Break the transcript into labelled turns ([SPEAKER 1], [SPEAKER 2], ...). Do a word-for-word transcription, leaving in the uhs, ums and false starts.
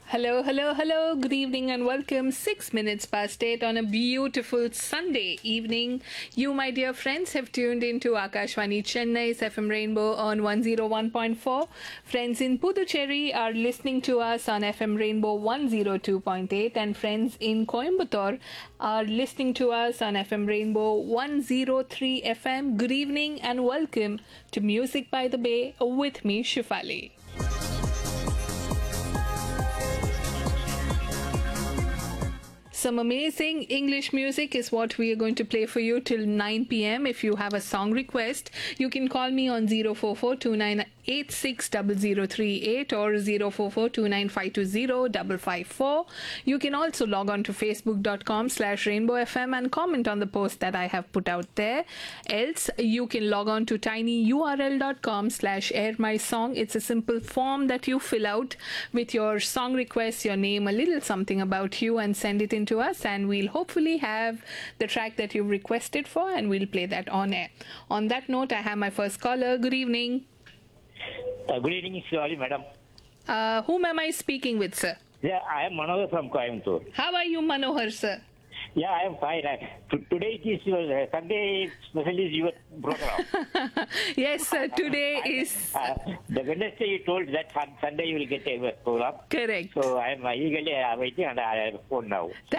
[SPEAKER 1] Hello, hello, hello. Good evening and welcome. Six minutes past eight on a beautiful Sunday evening. You, my dear friends, have tuned into Akashvani Chennai's F M Rainbow on one oh one point four. Friends in Puducherry are listening to us on F M Rainbow one oh two point eight, and friends in Coimbatore are listening to us on F M Rainbow one oh three F M. Good evening and welcome to Music by the Bay with me, Shifali. Some amazing English music is what we are going to play for you till nine p.m. If you have a song request, you can call me on zero four four two nine eight six zero zero three eight or zero four four two nine five two zero five five four. You can also log on to facebook.com slash rainbow fm and comment on the post that I have put out there. Else, you can log on to tinyurl.com slash air my song. It's a simple form that you fill out with your song request, your name, a little something about you, and send it in to us, and we'll hopefully have the track that you've requested for and we'll play that on air. On that note, I have my first caller. Good evening.
[SPEAKER 2] Uh, good evening, Shivali, madam.
[SPEAKER 1] Uh, whom am I speaking with, sir?
[SPEAKER 2] Yeah, I am Manohar from Coimbatore.
[SPEAKER 1] How are you, Manohar, sir?
[SPEAKER 2] Yeah, I am fine. I, t- today it is your uh, Sunday special is your program.
[SPEAKER 1] Yes, sir. Today is
[SPEAKER 2] Uh, the Wednesday you told that sun- Sunday you will get a program.
[SPEAKER 1] correct.
[SPEAKER 2] So I am uh, eagerly uh, waiting and I have phone now.